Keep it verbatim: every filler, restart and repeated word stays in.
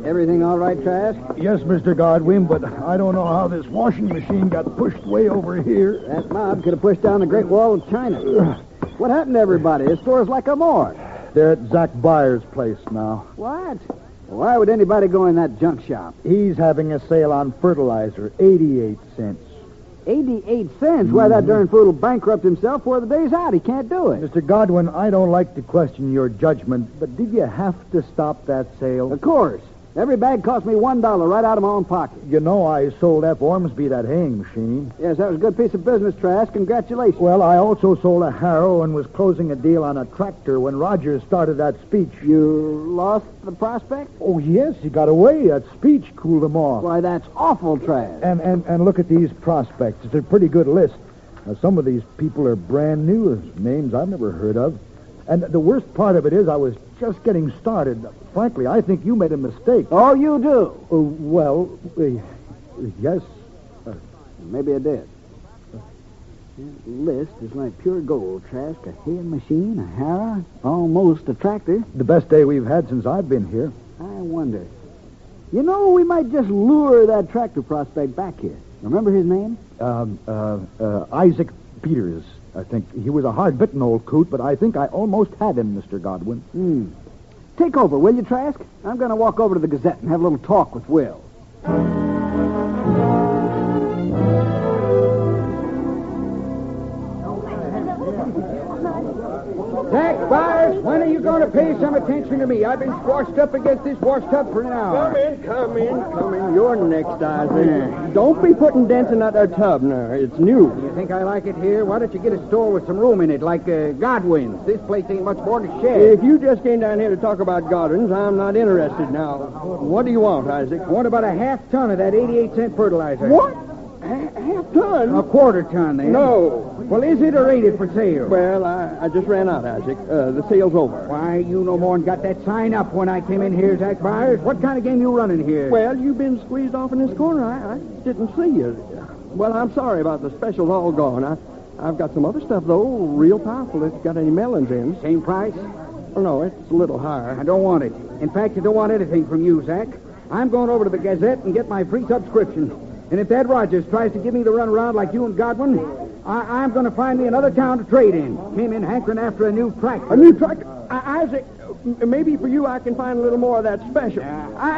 Everything all right, Trask? Yes, Mister Godwin, but I don't know how this washing machine got pushed way over here. That mob could have pushed down the Great Wall of China. What happened to everybody? The store's like a morgue. They're at Zach Byers' place now. What? Why would anybody go in that junk shop? He's having a sale on fertilizer, eighty-eight cents. eighty-eight cents? Why, that darn fool will bankrupt himself before the day's out. He can't do it. Mister Godwin, I don't like to question your judgment, but did you have to stop that sale? Of course. Every bag cost me one dollar right out of my own pocket. You know I sold F. Ormsby that haying machine. Yes, that was a good piece of business, Trask. Congratulations. Well, I also sold a harrow and was closing a deal on a tractor when Rogers started that speech. You lost the prospect? Oh, yes, he got away. That speech cooled him off. Why, that's awful, Trask. And, and, and look at these prospects. It's a pretty good list. Now, some of these people are brand new, names I've never heard of. And the worst part of it is I was just getting started. Frankly, I think you made a mistake. Oh, you do? Uh, well, uh, yes. Uh, maybe I did. That list is like pure gold, Trask. A haying machine, a harrow, almost a tractor. The best day we've had since I've been here. I wonder. You know, we might just lure that tractor prospect back here. Remember his name? Um, uh, uh, Isaac Peters, I think. He was a hard-bitten old coot, but I think I almost had him, Mister Godwin. Hmm. Take over, will you, Trask? I'm going to walk over to the Gazette and have a little talk with Will. Zach Byers, when are you going to pay some attention to me? I've been squashed up against this wash tub for an hour. Come in, come in, come in. You're next, Isaac. Don't be putting dents in that there tub now. It's new. You think I like it here? Why don't you get a store with some room in it, like uh, Godwin's? This place ain't much more than a shed. If you just came down here to talk about Godwin's, I'm not interested now. What do you want, Isaac? I want about a half ton of that eighty-eight cent fertilizer. What? H- half ton? A quarter ton, then. No. Well, is it or ain't it for sale? Well, I, I just ran out, Isaac. Uh, the sale's over. Why, you no more'n got that sign up when I came in here, Zach Byers. What kind of game you running here? Well, you've been squeezed off in this corner. I, I didn't see you. Well, I'm sorry about the specials all gone. I, I've got some other stuff, though, real powerful. If you got any melons in. Same price? Oh, no, it's a little higher. I don't want it. In fact, I don't want anything from you, Zach. I'm going over to the Gazette and get my free subscription. And if that Rogers tries to give me the runaround like you and Godwin, I- I'm going to find me another town to trade in. Came in hankering after a new tractor. A new tractor? I- Isaac, maybe for you I can find a little more of that special. Uh,